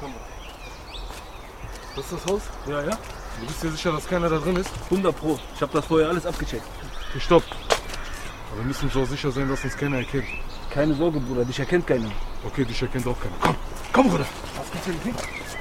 Kamera. Das ist das Haus? Ja, ja. Du bist dir sicher, dass keiner da drin ist? 100 Pro. Ich habe das vorher alles abgecheckt. Okay, stopp. Aber wir müssen so sicher sein, dass uns keiner erkennt. Keine Sorge, Bruder. Dich erkennt keiner. Okay, dich erkennt auch keiner. Komm, Bruder. Was gibt's denn?